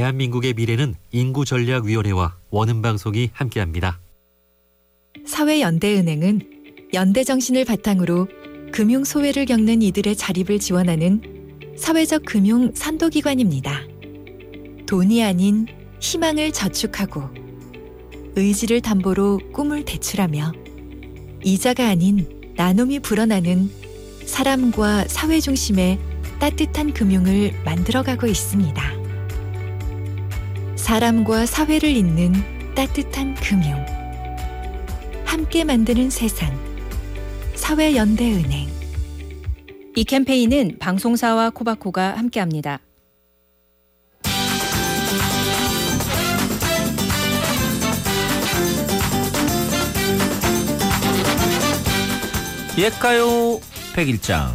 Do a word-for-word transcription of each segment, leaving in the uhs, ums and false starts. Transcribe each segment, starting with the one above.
대한민국의 미래는 인구전략위원회와 원음방송이 함께합니다. 사회연대은행은 연대정신을 바탕으로 금융 소외를 겪는 이들의 자립을 지원하는 사회적 금융 선도기관입니다. 돈이 아닌 희망을 저축하고 의지를 담보로 꿈을 대출하며 이자가 아닌 나눔이 불어나는 사람과 사회 중심의 따뜻한 금융을 만들어가고 있습니다. 사람과 사회를 잇는 따뜻한 금융. 함께 만드는 세상. 사회연대은행. 이 캠페인은 방송사와 코바코가 함께합니다. 옛가요 백일 장.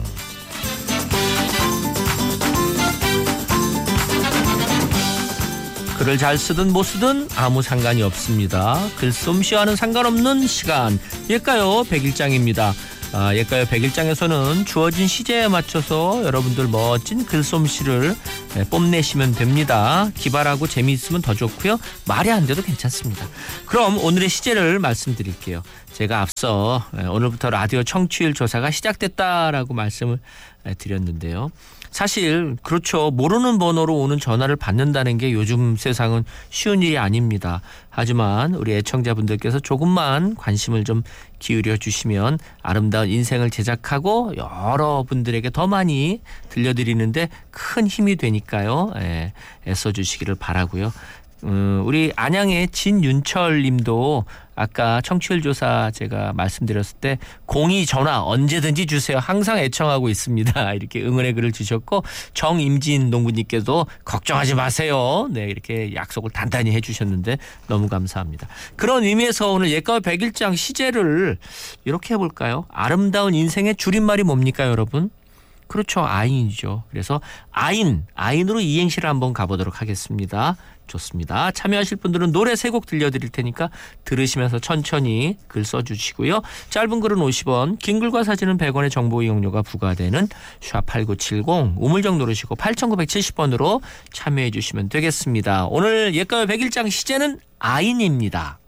글을 잘 쓰든 못 쓰든 아무 상관이 없습니다. 글솜씨와는 상관없는 시간. 옛가요 백일 장입니다. 아, 옛가요 백일 장에서는 주어진 시제에 맞춰서 여러분들 멋진 글솜씨를 뽐내시면 됩니다. 기발하고 재미있으면 더 좋고요. 말이 안 돼도 괜찮습니다. 그럼 오늘의 시제를 말씀드릴게요. 제가 앞서 오늘부터 라디오 청취율 조사가 시작됐다라고 말씀을 드렸는데요. 사실 그렇죠. 모르는 번호로 오는 전화를 받는다는 게 요즘 세상은 쉬운 일이 아닙니다. 하지만 우리 애청자분들께서 조금만 관심을 좀 기울여 주시면 아름다운 인생을 제작하고 여러분들에게 더 많이 들려드리는데 큰 힘이 되니까요. 예, 애써주시기를 바라고요. 음, 우리 안양의 진윤철 님도 아까 청취율 조사 제가 말씀드렸을 때 공이 전화 언제든지 주세요. 항상 애청하고 있습니다. 이렇게 응원의 글을 주셨고 정임진 농부님께도 걱정하지 마세요. 네, 이렇게 약속을 단단히 해주셨는데 너무 감사합니다. 그런 의미에서 오늘 옛가요 백일 장 시제를 이렇게 해볼까요? 아름다운 인생의 줄임말이 뭡니까 여러분? 그렇죠. 아인이죠. 그래서 아인, 아인으로 이행시를 한번 가보도록 하겠습니다. 좋습니다. 참여하실 분들은 노래 세 곡 들려드릴 테니까 들으시면서 천천히 글 써주시고요. 짧은 글은 오십 원, 긴 글과 사진은 백 원의 정보 이용료가 부과되는 샵팔구칠공 우물정 누르시고 팔천구백칠십 번으로 참여해 주시면 되겠습니다. 오늘 옛가요 백일 장 시제는 아인입니다.